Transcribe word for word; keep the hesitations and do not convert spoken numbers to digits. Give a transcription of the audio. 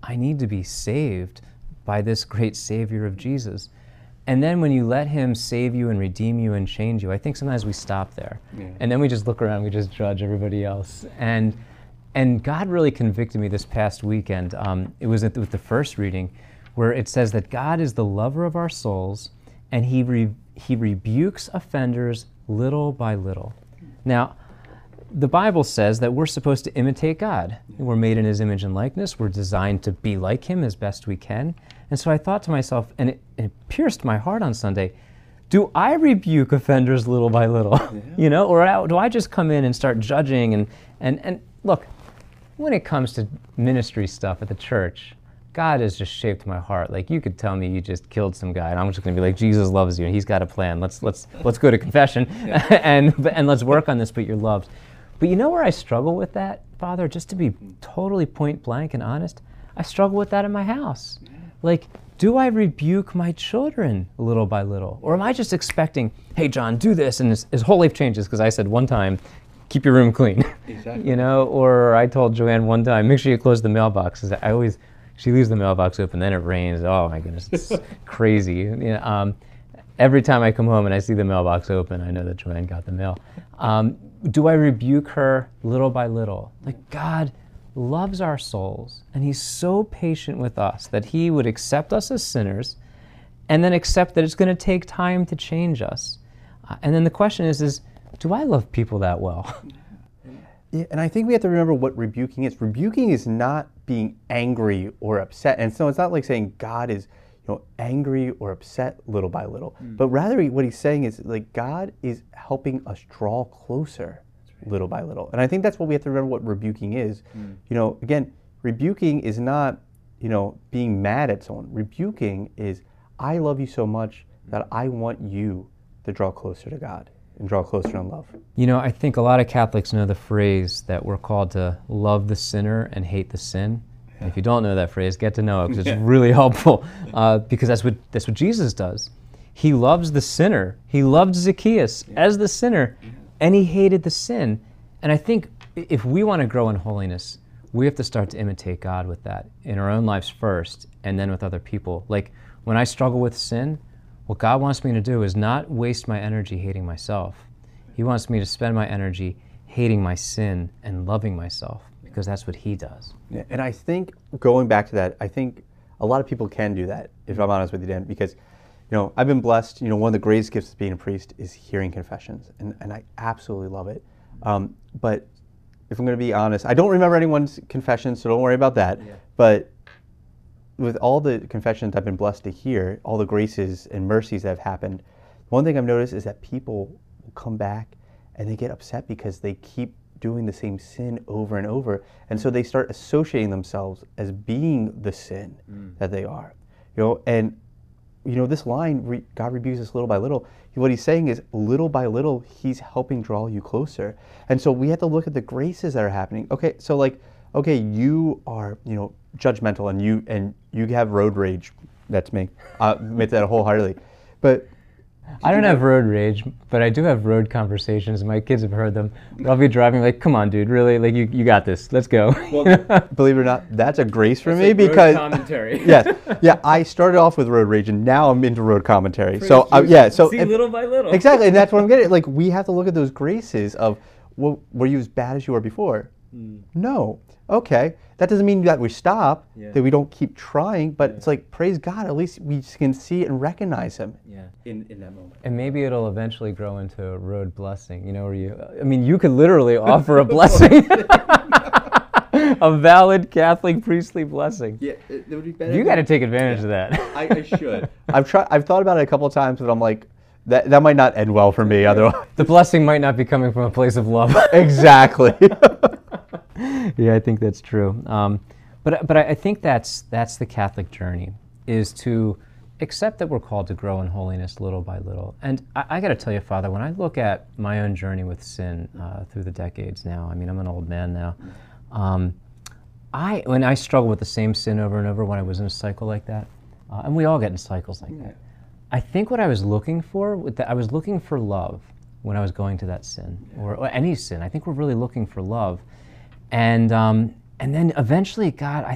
I need to be saved by this great Savior of Jesus. And then when you let him save you and redeem you and change you, I think sometimes we stop there. Yeah. And then we just look around, we just judge everybody else. And and God really convicted me this past weekend. Um, it was at, with the first reading, where it says that God is the lover of our souls, and he re, he rebukes offenders little by little. Now, the Bible says that we're supposed to imitate God. We're made in his image and likeness. We're designed to be like him as best we can. And so I thought to myself, and it, it pierced my heart on Sunday, do I rebuke offenders little by little? Yeah. You know, or do I just come in and start judging? And, and, and look, when it comes to ministry stuff at the church, God has just shaped my heart. Like, you could tell me you just killed some guy, and I'm just going to be like, Jesus loves you, and he's got a plan. Let's let's let's go to confession, yeah. and and let's work on this. But you're loved. But you know where I struggle with that, Father? Just to be totally point blank and honest, I struggle with that in my house. Yeah. Like, do I rebuke my children little by little, or am I just expecting, hey, John, do this, and his, his whole life changes because I said one time, keep your room clean. Exactly. You know, or I told Joanne one time, make sure you close the mailbox. Because I always. She leaves the mailbox open, then it rains. Oh my goodness, it's crazy. You know, um, every time I come home and I see the mailbox open, I know that Joanne got the mail. Um, do I rebuke her little by little? Like, God loves our souls, and he's so patient with us that he would accept us as sinners and then accept that it's going to take time to change us. Uh, and then the question is, is, do I love people that well? Yeah, and I think we have to remember what rebuking is. Rebuking is not being angry or upset. And so it's not like saying God is, you know, angry or upset little by little. Mm. But rather what he's saying is like God is helping us draw closer right. little by little. And I think that's what we have to remember what rebuking is. Mm. You know, again, rebuking is not, you know, being mad at someone. Rebuking is, I love you so much that I want you to draw closer to God and draw closer in love. You know, I think a lot of Catholics know the phrase that we're called to love the sinner and hate the sin. Yeah. If you don't know that phrase, get to know it, because it's yeah. really helpful. Uh, because that's what that's what Jesus does. He loves the sinner. He loved Zacchaeus yeah. as the sinner, yeah. and he hated the sin. And I think if we want to grow in holiness, we have to start to imitate God with that in our own lives first, and then with other people. Like, when I struggle with sin, what God wants me to do is not waste my energy hating myself. He wants me to spend my energy hating my sin and loving myself, because that's what he does. Yeah, and I think, going back to that, I think a lot of people can do that, if I'm honest with you, Dan, because, you know, I've been blessed. You know, one of the greatest gifts of being a priest is hearing confessions, and, and I absolutely love it. Um, but if I'm going to be honest, I don't remember anyone's confession, so don't worry about that. Yeah. But with all the confessions I've been blessed to hear, all the graces and mercies that have happened, one thing I've noticed is that people will come back and they get upset because they keep doing the same sin over and over. And so they start associating themselves as being the sin mm. that they are. You know, and you know, this line, re, God rebukes us little by little, what he's saying is little by little, he's helping draw you closer. And so we have to look at the graces that are happening. Okay, so like, okay, you are, you know, judgmental, and you and you have road rage. That's me. I admit that wholeheartedly. But I don't have road rage, but I do have road conversations. My kids have heard them. I'll be driving like, come on, dude, really? Like, you, you got this. Let's go. Well, believe it or not, that's a grace for that's me like because road commentary. yes, yeah. I started off with road rage, and now I'm into road commentary. Praise so uh, yeah, so see, little by little. Exactly, and that's what I'm getting. Like, we have to look at those graces of, well, were you as bad as you were before? Mm. No. Okay, that doesn't mean that we stop, yeah. that we don't keep trying, but yeah. it's like, praise God, at least we can see and recognize him yeah. in, in that moment. And maybe it'll eventually grow into a road blessing, you know, where you, I mean, you could literally offer a blessing, a valid Catholic priestly blessing. Yeah, it, it would be better. You got to take advantage yeah. of that. I, I should. I've tried. I've thought about it a couple of times, but I'm like, that that might not end well for me. Otherwise, the blessing might not be coming from a place of love. Exactly. Yeah, I think that's true. Um, but but I, I think that's that's the Catholic journey, is to accept that we're called to grow in holiness little by little. And I, I got to tell you, Father, when I look at my own journey with sin uh, through the decades now, I mean, I'm an old man now. Um, I when I struggle with the same sin over and over when I was in a cycle like that, uh, and we all get in cycles like that. I think what I was looking for, with the, I was looking for love when I was going to that sin, or, or any sin. I think we're really looking for love. And um, and then eventually, God, I